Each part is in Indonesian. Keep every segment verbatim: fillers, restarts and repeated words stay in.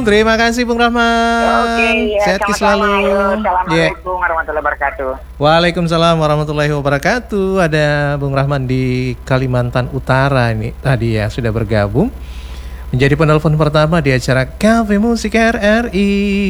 Terima kasih Bung Rahman. Oke, ya, Sehat sama-sama. selalu. Ayo, Yeah. Assalamualaikum warahmatullahi wabarakatuh. Waalaikumsalam warahmatullahi wabarakatuh. Ada Bung Rahman di Kalimantan Utara ini tadi ya sudah bergabung menjadi penelpon pertama di acara Cafe Musik R R I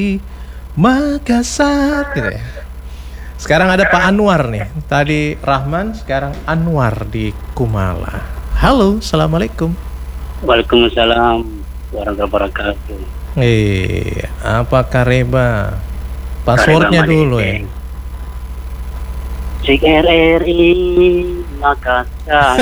Makassar gitu ya. Sekarang ada Pak Anwar nih. Tadi Rahman, sekarang Anwar di Kumala. Halo, assalamualaikum. Waalaikumsalam warahmatullahi wabarakatuh. Eh, apa Kareba? Passwordnya Kareba dulu Madede. ya. Musik R R I Makassar.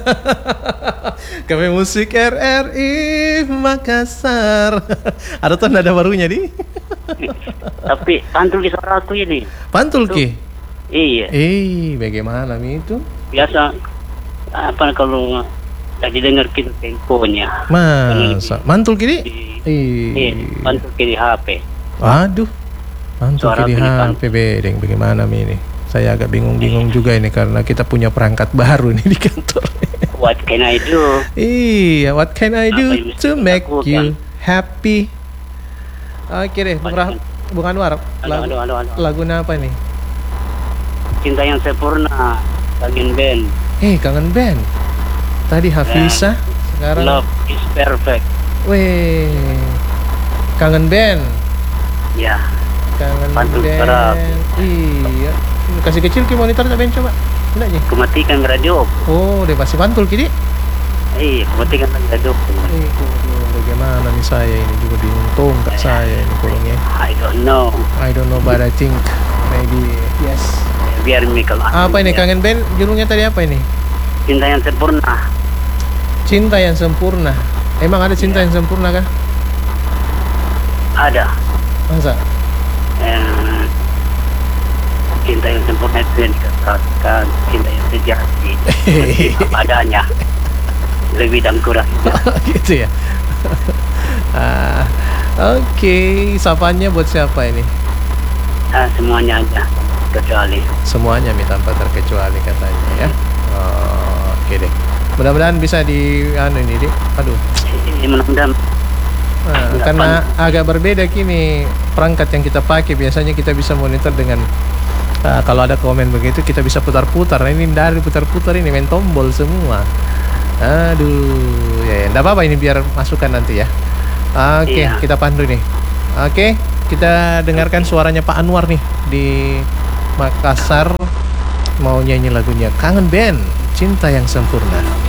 Kami Musik R R I Makassar. Ada tuh nada barunya di. Tapi pantul di suara aku ini. Pantul ki. Iya. Eh, bagaimana Mi itu? Biasa apa kalau tadi dengar kita temponya. Masa mantul kiri? Iya, pantul di H P. Waduh. Mantul Suara kiri aku di H P bedeng. Bagaimana Mi ini? Saya agak bingung-bingung juga ini karena kita punya perangkat baru nih di kantor. What can I do? Iya, what can I do Apa yang mesti to make dilakukan? you happy? Oke deh, Bung, Rah- Bung Anwar, Aduh, lagu, aduh, aduh, aduh. lagu apa nih? Cinta yang sempurna. Bagian band. Eh, kangen band. Tadi Hafisa, sekarang Love is perfect. weh, kangen band, Ya. kangen Pantul band. suara. Iya, kasih kecil ke monitor tak ben coba. Enggak nih. Kematikan radio. Oh, dia pasti pantul kiri. Iya, kematikan radio. Eh, waduh, bagaimana nih saya ini juga bingung tongkat saya ini kurangnya. I don't know. I don't know but I think maybe yes. Biar Michael. Apa ini kangen band? Judulnya tadi apa ini? Cinta yang sempurna. Cinta yang sempurna. Emang ada cinta yang sempurna kah? Ada. Masa? Eh, cinta yang sempurna itu yang dikatakan cinta yang sejati. Apa adanya. Lebih dan kurang. Gitu ya. Ah, Oke, sapanya buat siapa ini? Nah, semuanya aja. Kecuali. Semuanya Mi tanpa terkecuali katanya ya. Oh, Oke deh. Mudah-mudahan bisa di anu ini deh. Aduh. Ini mudah-mudahan. Nah, karena agak berbeda kini perangkat yang kita pakai. Biasanya kita bisa monitor dengan ah, kalau ada komen begitu kita bisa putar-putar. Nah, ini dari putar-putar ini main tombol semua. Aduh, ya, enggak apa-apa ini biar masukan nanti ya. Oke, Iya. kita pandu nih. Oke, kita dengarkan suaranya Pak Anwar nih di Makassar mau nyanyi lagunya Kangen Band, Cinta yang Sempurna.